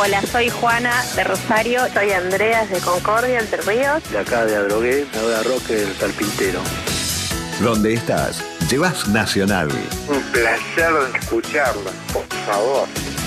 Hola, soy Juana de Rosario. Soy Andrea de Concordia, Entre Ríos. De acá de Adrogué, ahora Roque del Carpintero. ¿Dónde estás? Llevas Nacional. Un placer escucharlo, por favor.